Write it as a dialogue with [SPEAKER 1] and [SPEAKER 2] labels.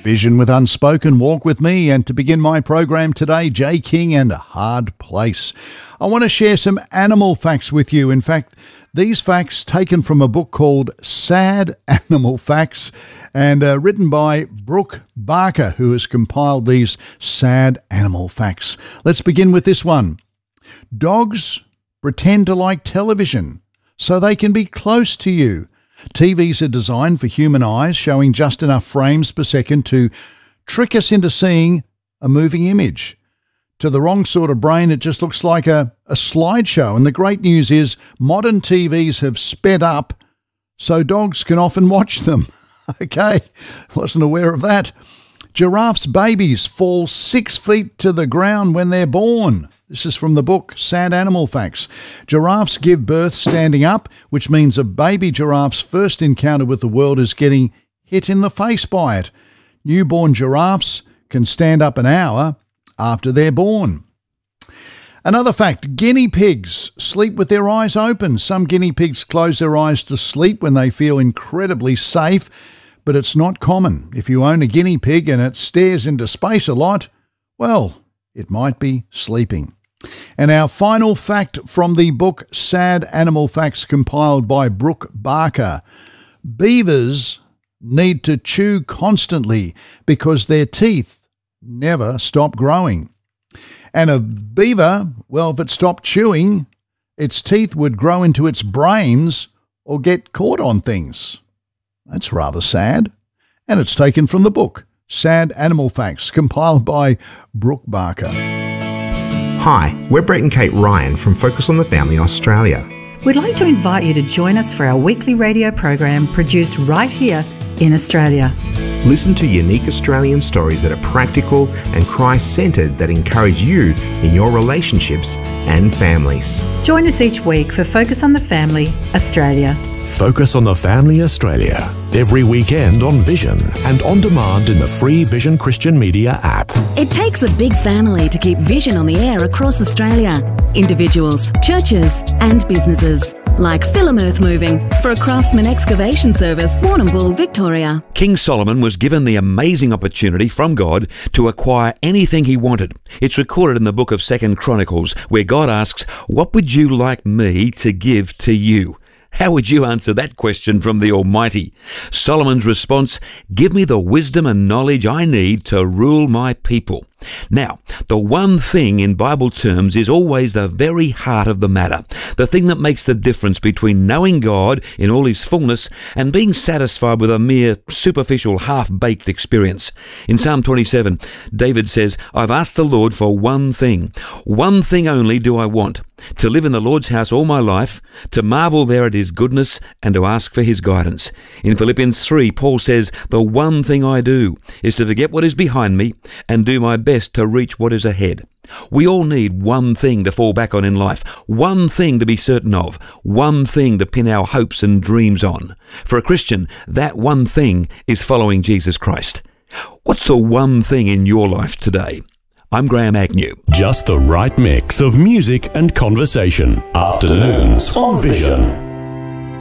[SPEAKER 1] Vision with Unspoken, walk with me, and to begin my program today, Jay King and A Hard Place. I want to share some animal facts with you. In fact, these facts taken from a book called Sad Animal Facts and written by Brooke Barker, who has compiled these sad animal facts. Let's begin with this one. Dogs pretend to like television so they can be close to you. TVs are designed for human eyes, showing just enough frames per second to trick us into seeing a moving image. To the wrong sort of brain, it just looks like a slideshow. And the great news is modern TVs have sped up so dogs can often watch them. Okay, wasn't aware of that. Giraffes' babies fall 6 feet to the ground when they're born. This is from the book Sad Animal Facts. Giraffes give birth standing up, which means a baby giraffe's first encounter with the world is getting hit in the face by it. Newborn giraffes can stand up an hour after they're born. Another fact, guinea pigs sleep with their eyes open. Some guinea pigs close their eyes to sleep when they feel incredibly safe, but it's not common. If you own a guinea pig and it stares into space a lot, well, it might be sleeping. And our final fact from the book Sad Animal Facts compiled by Brooke Barker. Beavers need to chew constantly because their teeth never stop growing. And a beaver, well, if it stopped chewing, its teeth would grow into its brains or get caught on things. That's rather sad. And it's taken from the book Sad Animal Facts, compiled by Brooke Barker.
[SPEAKER 2] Hi, we're Brett and Kate Ryan from Focus on the Family Australia.
[SPEAKER 3] We'd like to invite you to join us for our weekly radio program produced right here in Australia.
[SPEAKER 2] Listen to unique Australian stories that are practical and Christ-centred that encourage you in your relationships and families.
[SPEAKER 3] Join us each week for Focus on the Family Australia.
[SPEAKER 4] Focus on the Family Australia, every weekend on Vision and on demand in the free Vision Christian Media app.
[SPEAKER 5] It takes a big family to keep Vision on the air across Australia. Individuals, churches and businesses, like Film Earth Moving for a Craftsman excavation service, Warrnambool, Victoria.
[SPEAKER 6] King Solomon was given the amazing opportunity from God to acquire anything he wanted. It's recorded in the book of 2 Chronicles, where God asks, "What would you like me to give to you?" How would you answer that question from the Almighty? Solomon's response, "Give me the wisdom and knowledge I need to rule my people." Now, the one thing in Bible terms is always the very heart of the matter, the thing that makes the difference between knowing God in all his fullness and being satisfied with a mere superficial, half-baked experience. In Psalm 27, David says, "I've asked the Lord for one thing only do I want, to live in the Lord's house all my life, to marvel there at his goodness and to ask for his guidance." In Philippians 3, Paul says, "The one thing I do is to forget what is behind me and do my best to reach what is ahead." We all need one thing to fall back on in life, one thing to be certain of, one thing to pin our hopes and dreams on. For a Christian, that one thing is following Jesus Christ. What's the one thing in your life today? I'm Graham Agnew.
[SPEAKER 4] Just the right mix of music and conversation. Afternoons on Vision.